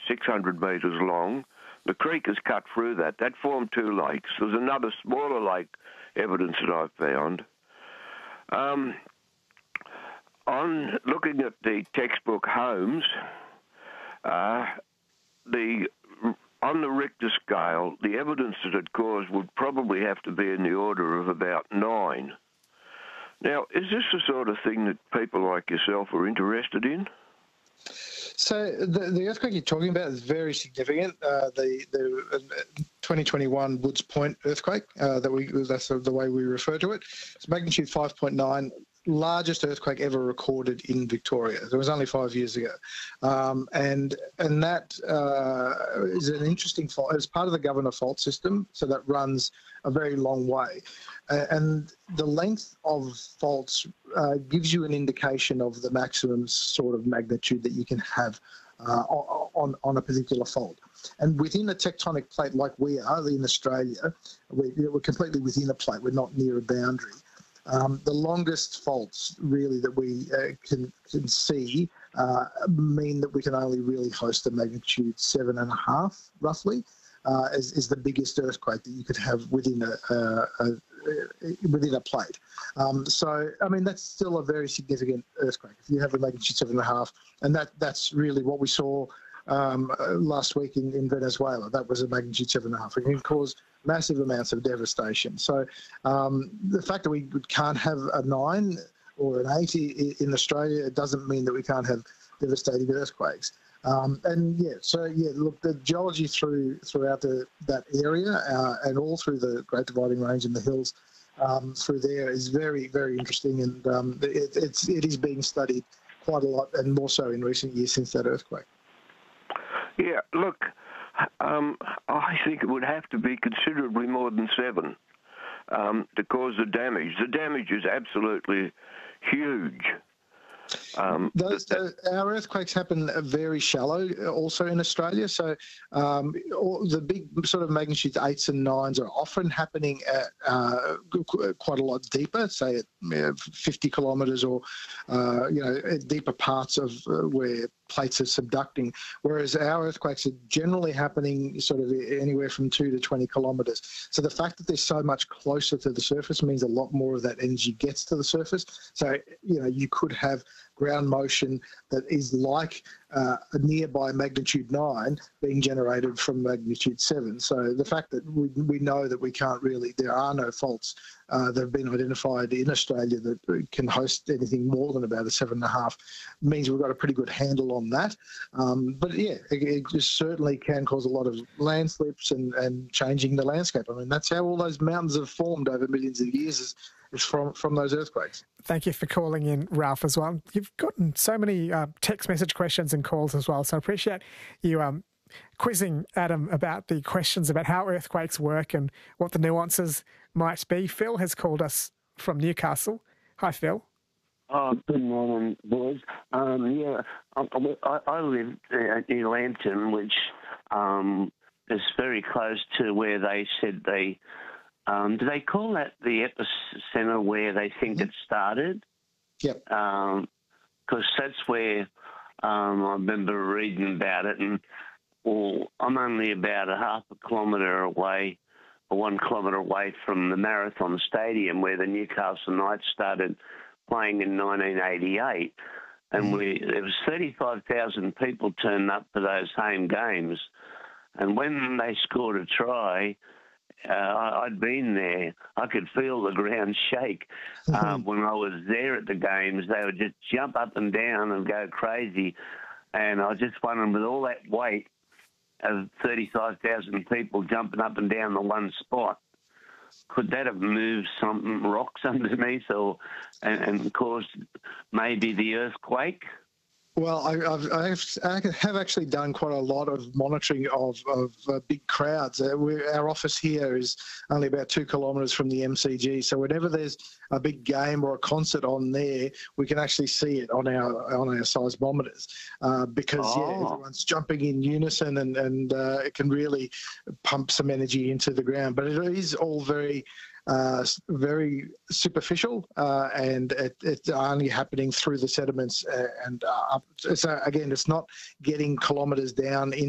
600 metres long. The creek is cut through that. That formed two lakes. There's another smaller lake evidence that I've found. On looking at the textbook Holmes, on the Richter scale, the evidence that it caused would probably have to be in the order of about 9. Now, is this the sort of thing that people like yourself are interested in? So the earthquake you're talking about is very significant. The 2021 Woods Point earthquake, that's the way we refer to it. It's magnitude 5.9, largest earthquake ever recorded in Victoria. It was only 5 years ago. And that is an interesting fault. It's part of the Governor Fault System, so that runs a very long way. And the length of faults gives you an indication of the maximum sort of magnitude that you can have on a particular fault. And within a tectonic plate like we are in Australia, we're completely within a plate. We're not near a boundary. The longest faults really that we can see mean that we can only really host a magnitude 7.5, roughly, is the biggest earthquake that you could have within a plate. So, I mean, that's still a very significant earthquake. If you have a magnitude 7.5, and that's really what we saw last week in Venezuela. That was a magnitude 7.5. It can cause massive amounts of devastation. So the fact that we can't have a 9 or an 8 in Australia, it doesn't mean that we can't have devastating earthquakes. Look, the geology throughout that area and all through the Great Dividing Range and the hills through there is very, very interesting, and it is being studied quite a lot, and more so in recent years since that earthquake. Yeah, look, I think it would have to be considerably more than 7 to cause the damage. The damage is absolutely huge. Our earthquakes happen very shallow also in Australia, so the big sort of magnitudes 8s and 9s are often happening at quite a lot deeper, say at 50 kilometres or at deeper parts of where plates are subducting, whereas our earthquakes are generally happening sort of anywhere from 2 to 20 kilometres. So the fact that they're so much closer to the surface means a lot more of that energy gets to the surface. So, you could have ground motion that is like a nearby magnitude 9 being generated from magnitude 7. So the fact that we know that we can't really, there are no faults that have been identified in Australia that can host anything more than about a 7.5 means we've got a pretty good handle on that. But yeah, it just certainly can cause a lot of landslips and changing the landscape. I mean, that's how all those mountains have formed over millions of years is from those earthquakes. Thank you for calling in, Ralph, as well. You've gotten so many text message questions and calls as well, so I appreciate you quizzing Adam about the questions about how earthquakes work and what the nuances might be. Phil has called us from Newcastle. Hi, Phil. Oh, good morning, boys. I live in Lambton, which is very close to where they said they... do they call that the epicentre where they think it started? Yep. Because that's where I remember reading about it, and I'm only about a half a kilometre away, or 1 kilometre away from the Marathon Stadium where the Newcastle Knights started playing in 1988, and there was 35,000 people turned up for those home games, and when they scored a try, I'd been there. I could feel the ground shake when I was there at the games. They would just jump up and down and go crazy. And I was just wondering, with all that weight of 35,000 people jumping up and down the one spot, could that have moved some rocks underneath and caused maybe the earthquake? Well, I have actually done quite a lot of monitoring of big crowds. Our office here is only about 2 kilometres from the MCG, so whenever there's a big game or a concert on there, we can actually see it on our seismometers because everyone's jumping in unison and it can really pump some energy into the ground. But it is all very superficial, and it's only happening through the sediments and up. So again, it's not getting kilometres down